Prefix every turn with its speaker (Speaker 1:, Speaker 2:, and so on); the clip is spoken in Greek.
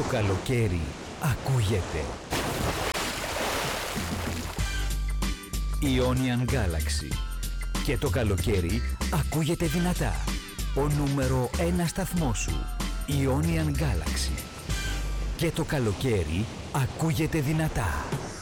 Speaker 1: καλοκαίρι ακούγεται. Ionian Galaxy. Και το καλοκαίρι ακούγεται δυνατά. Ο νούμερο 1 σταθμός σου. Ionian Galaxy. Και το καλοκαίρι ακούγεται δυνατά.